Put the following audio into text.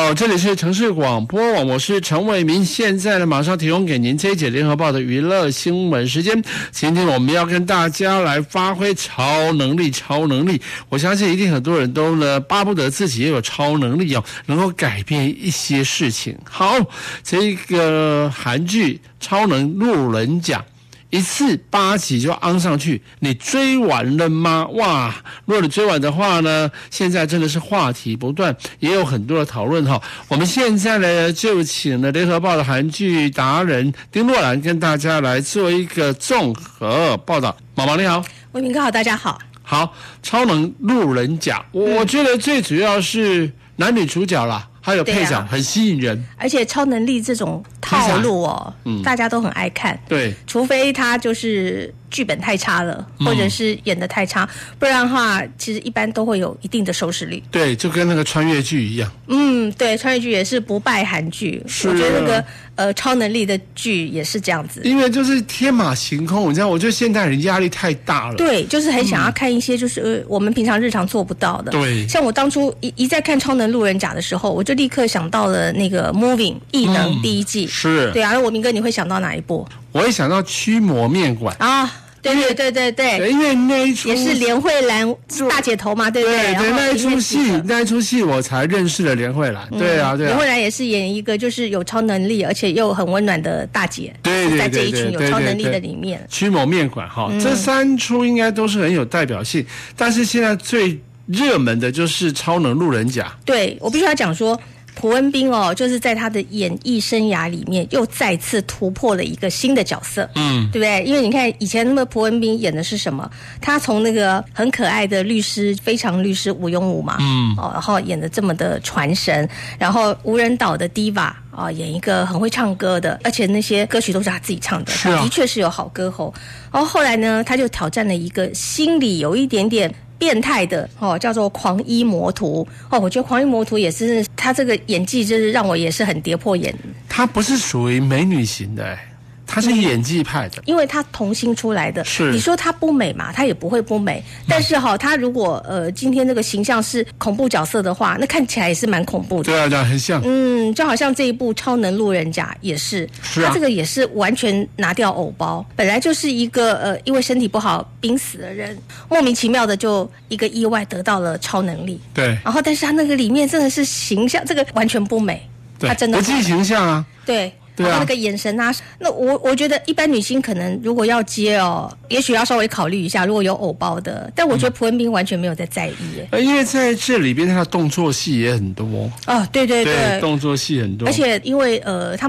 好，这里是城市广播网，我是陈伟民。现在呢，马上提供给您这一节联合报的娱乐新闻时间。今天我们要跟大家来发挥超能力。我相信一定很多人都呢巴不得自己也有超能力能够改变一些事情。好，这个韩剧《超能路人甲》。一次8集就昂上去，你追完了吗？哇！如果你追完的话呢，现在真的是话题不断，也有很多的讨论哈。我们现在呢就请了联合报的韩剧达人丁若兰跟大家来做一个综合报道。毛毛你好， 伟明哥好，大家好。 好，超能路人甲，我觉得最主要是男女主角啦。还有配角很吸引人， 而且超能力这种套路大家都很爱看。 对， 除非他就是剧本太差了，或者是演得太差，不然的话，其实一般都会有一定的收视率。 对，就跟那个穿越剧一样。 对，穿越剧也是不败韩剧。我觉得那个超能力的剧也是这样子， 因为就是天马行空，你知道，我觉得现代人压力太大了。 对，就是很想要看一些就是我们平常日常做不到的。 对， 像我当初一在看《超能路人甲》的时候，我就立刻想到了那个《Moving》异能第一季。 是， 对啊，那我明哥你会想到哪一部？ 我会想到驱魔面馆啊。对， 因为那一出也是连慧兰大姐头嘛，对不对？ 对，那一出戏我才认识了连慧兰。对啊。 连慧兰也是演一个就是有超能力而且又很温暖的大姐。 对， 在这一群有超能力的里面， 驱魔面馆这3出应该都是很有代表性，但是现在最热门的就是超能路人甲。 对，我必须要讲说。朴恩斌就是在他的演艺生涯里面又再次突破了一个新的角色，对不对？因为你看以前那么朴恩斌演的是什么？他从那个很可爱的律师，非常律师吴庸武嘛，然后演的这么的传神，然后无人岛的 Diva 演一个很会唱歌的，而且那些歌曲都是他自己唱的，他的确是有好歌喉。然后后来呢，他就挑战了一个心里有一点点变态的叫做狂医魔徒我觉得狂医魔徒也是他这个演技，就是让我也是很跌破眼。 他不是属于美女型的他是演技派的， 因为他童星出来的。 是你说他不美嘛？他也不会不美。但是他如果今天这个形象是恐怖角色的话，那看起来也是蛮恐怖的。 对啊，很像。 就好像这一部《超能路人甲》也是，他这个也是完全拿掉偶包，本来就是一个因为身体不好濒死的人，莫名其妙的就一个意外得到了超能力。 对， 然后但是他那个里面真的是形象，这个完全不美。 对， 他真的不计形象啊。 对。然后那个眼神啊，那我觉得一般女星可能如果要接也许要稍微考虑一下，如果有偶包的。但我觉得朴恩斌完全没有在意因为在这里边他的动作戏也很多。 对， 动作戏很多， 而且因为他